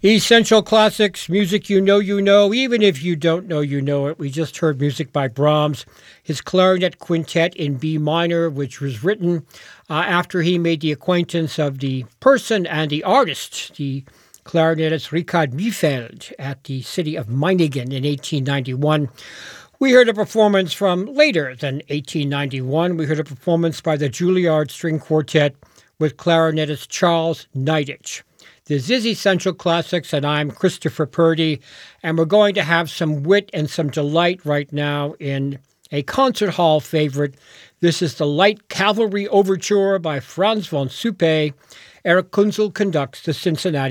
Essential Classics, music you know, even if you don't know you know it. We just heard music by Brahms, his clarinet quintet in B minor, which was written after he made the acquaintance of the person and the artist, the clarinetist Richard Mühlfeld, at the city of Meiningen in 1891. We heard a performance from later than 1891. We heard a performance by the Juilliard String Quartet with clarinetist Charles Neidich. This is Essential Classics, and I'm Christopher Purdy, and we're going to have some wit and some delight right now in a concert hall favorite. This is the Light Cavalry Overture by Franz von Suppe. Eric Kunzel conducts the Cincinnati